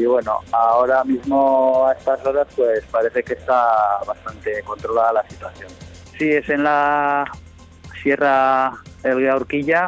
y bueno, ahora mismo a estas horas pues parece que está bastante controlada la situación. Sí, es en la Sierra del Horquilla,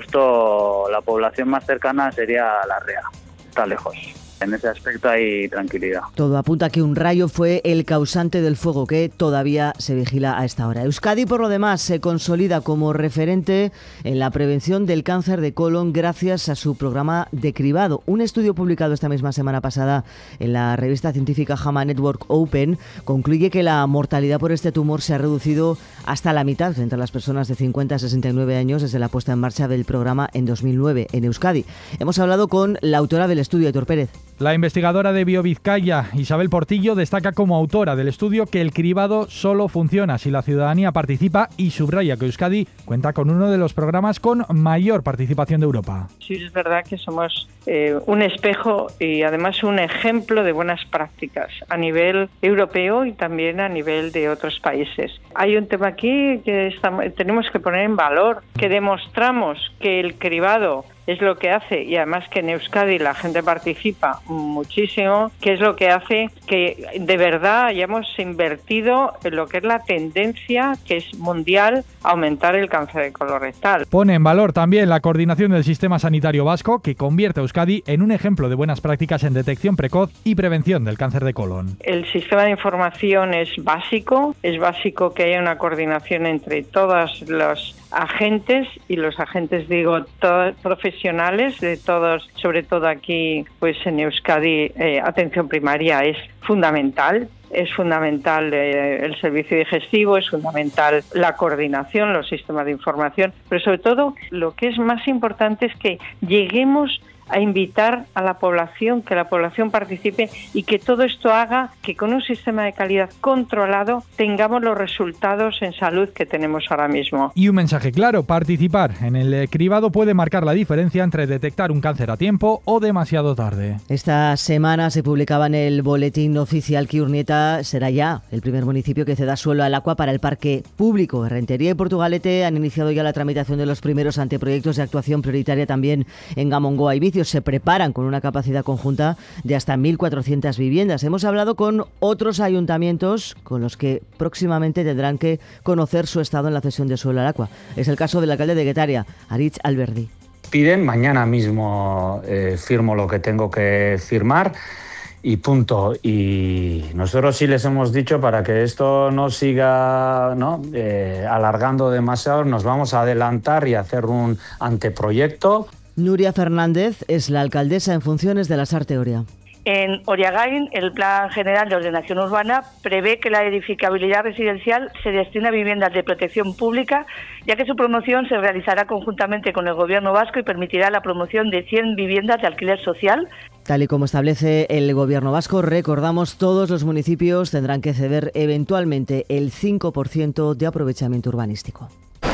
justo la población más cercana sería Larrea, está lejos. En ese aspecto hay tranquilidad. Todo apunta a que un rayo fue el causante del fuego que todavía se vigila a esta hora. Euskadi, por lo demás, se consolida como referente en la prevención del cáncer de colon gracias a su programa de cribado. Un estudio publicado esta misma semana pasada en la revista científica JAMA Network Open concluye que la mortalidad por este tumor se ha reducido hasta la mitad entre las personas de 50 a 69 años desde la puesta en marcha del programa en 2009 en Euskadi. Hemos hablado con la autora del estudio, Aitor Pérez. La investigadora de BioVizcaya, Isabel Portillo, destaca como autora del estudio que el cribado solo funciona si la ciudadanía participa y subraya que Euskadi cuenta con uno de los programas con mayor participación de Europa. Sí, es verdad que somos un espejo y además un ejemplo de buenas prácticas a nivel europeo y también a nivel de otros países. Hay un tema aquí que tenemos que poner en valor, que demostramos que el cribado es lo que hace, y además que en Euskadi la gente participa muchísimo, que es lo que hace que de verdad hayamos invertido en lo que es la tendencia, que es mundial, a aumentar el cáncer de colorectal. Pone en valor también la coordinación del sistema sanitario vasco, que convierte a Euskadi en un ejemplo de buenas prácticas en detección precoz y prevención del cáncer de colon. El sistema de información es básico que haya una coordinación entre todos los agentes, y los agentes digo todos profesionales de todos, sobre todo aquí pues en Euskadi, atención primaria es fundamental. Es fundamental el servicio digestivo, es fundamental la coordinación, los sistemas de información, pero sobre todo lo que es más importante es que lleguemos a invitar a la población, que la población participe y que todo esto haga que con un sistema de calidad controlado tengamos los resultados en salud que tenemos ahora mismo. Y un mensaje claro: participar en el cribado puede marcar la diferencia entre detectar un cáncer a tiempo o demasiado tarde. Esta semana se publicaba en el boletín oficial que Urnieta será ya el primer municipio que ceda suelo al agua para el parque público. Rentería y Portugalete han iniciado ya la tramitación de los primeros anteproyectos de actuación prioritaria también en Gamongoa y Vicios. Se preparan con una capacidad conjunta de hasta 1.400 viviendas. Hemos hablado con otros ayuntamientos con los que próximamente tendrán que conocer su estado en la cesión de suelo al agua. Es el caso del alcalde de Getaria, Aritz Alberdi. Piden, mañana mismo firmo lo que tengo que firmar y punto. Y nosotros sí les hemos dicho, para que esto no siga alargando demasiado, nos vamos a adelantar y hacer un anteproyecto. Nuria Fernández es la alcaldesa en funciones de la Lasarte Oria. En Oriagain, el Plan General de Ordenación Urbana prevé que la edificabilidad residencial se destine a viviendas de protección pública, ya que su promoción se realizará conjuntamente con el Gobierno vasco y permitirá la promoción de 100 viviendas de alquiler social. Tal y como establece el Gobierno vasco, recordamos, todos los municipios tendrán que ceder eventualmente el 5% de aprovechamiento urbanístico.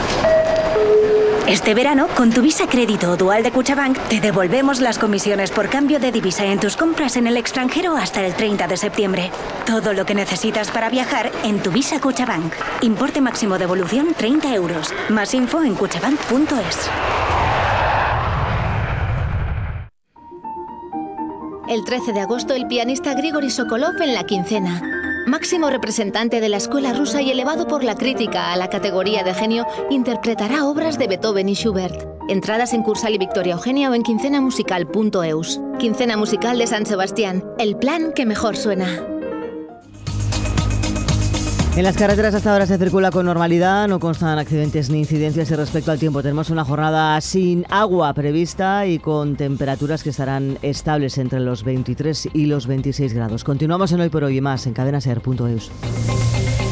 Este verano, con tu Visa Crédito o Dual de Kutxabank, te devolvemos las comisiones por cambio de divisa en tus compras en el extranjero hasta el 30 de septiembre. Todo lo que necesitas para viajar en tu Visa Kutxabank. Importe máximo devolución 30 euros. Más info en kutxabank.es. El 13 de agosto, el pianista Grigori Sokolov en La Quincena. Máximo representante de la escuela rusa y elevado por la crítica a la categoría de genio, interpretará obras de Beethoven y Schubert. Entradas en Cursal y Victoria Eugenia o en quincenamusical.eus. Quincena Musical de San Sebastián, el plan que mejor suena. En las carreteras hasta ahora se circula con normalidad, no constan accidentes ni incidencias. Y respecto al tiempo, tenemos una jornada sin agua prevista y con temperaturas que estarán estables entre los 23 y los 26 grados. Continuamos en Hoy por Hoy y más en cadenaser.eus.